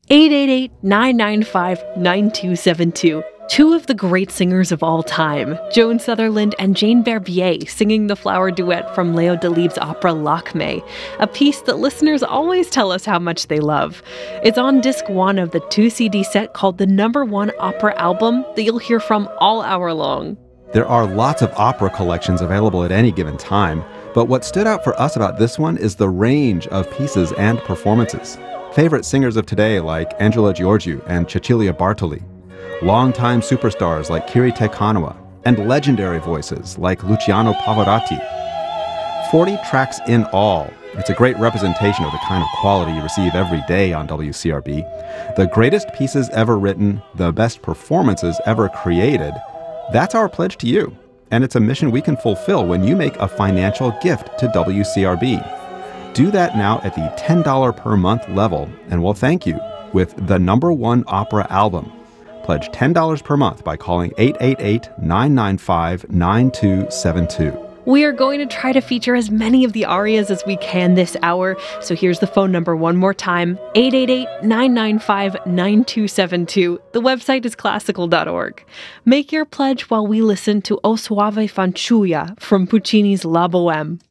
888-995-9272. Two of the great singers of all time, Joan Sutherland and Jane Barbier, singing the flower duet from Leo Delibes' opera Lakme, a piece that listeners always tell us how much they love. It's on disc 1 of the 2-CD set called the #1 Opera Album that you'll hear from all hour long. There are lots of opera collections available at any given time, but what stood out for us about this one is the range of pieces and performances. Favorite singers of today like Angela Georgiou and Cecilia Bartoli, longtime superstars like Kirite Kanawa, and legendary voices like Luciano Pavarotti. 40 tracks in all. It's a great representation of the kind of quality you receive every day on WCRB. The greatest pieces ever written, the best performances ever created. That's our pledge to you. And it's a mission we can fulfill when you make a financial gift to WCRB. Do that now at the $10 per month level, and we'll thank you with the #1 Opera Album. Pledge $10 per month by calling 888-995-9272. We are going to try to feature as many of the arias as we can this hour, so here's the phone number one more time, 888-995-9272. The website is classical.org. Make your pledge while we listen to O Soave Fanciulla from Puccini's La Bohème.